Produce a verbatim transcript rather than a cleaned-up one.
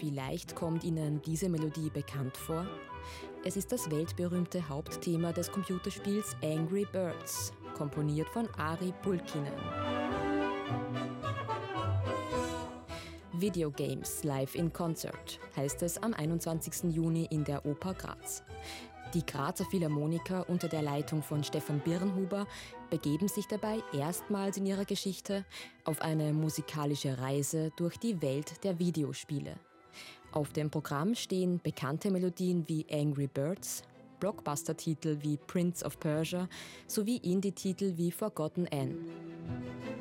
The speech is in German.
Vielleicht kommt Ihnen diese Melodie bekannt vor. Es ist das weltberühmte Hauptthema des Computerspiels Angry Birds, komponiert von Ari Pulkkinen. Video Games Live in Concert heißt es am einundzwanzigsten Juni in der Oper Graz. Die Grazer Philharmoniker unter der Leitung von Stefan Birnhuber begeben sich dabei erstmals in ihrer Geschichte auf eine musikalische Reise durch die Welt der Videospiele. Auf dem Programm stehen bekannte Melodien wie Angry Birds, Blockbuster-Titel wie Prince of Persia sowie Indie-Titel wie Forgotten Anne.